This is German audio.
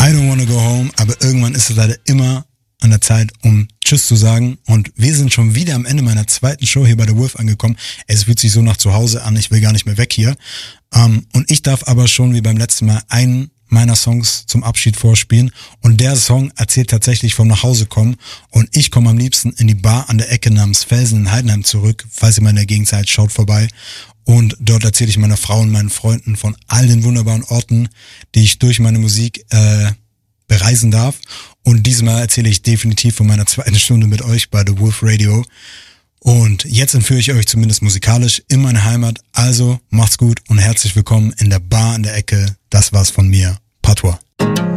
I don't wanna go home, aber irgendwann ist es leider immer an der Zeit, um Tschüss zu sagen. Und wir sind schon wieder am Ende meiner zweiten Show hier bei The Wolf angekommen. Es fühlt sich so nach zu Hause an, ich will gar nicht mehr weg hier. Und ich darf aber schon wie beim letzten Mal einen meiner Songs zum Abschied vorspielen. Und der Song erzählt tatsächlich vom Nachhausekommen. Und ich komme am liebsten in die Bar an der Ecke namens Felsen in Heidenheim zurück. Falls ihr mal in der Gegend seid, schaut vorbei. Und dort erzähle ich meiner Frau und meinen Freunden von all den wunderbaren Orten, die ich durch meine Musik bereisen darf. Und diesmal erzähle ich definitiv von meiner zweiten Stunde mit euch bei The Wolf Radio. Und jetzt entführe ich euch zumindest musikalisch in meine Heimat. Also macht's gut und herzlich willkommen in der Bar an der Ecke. Das war's von mir. Patois.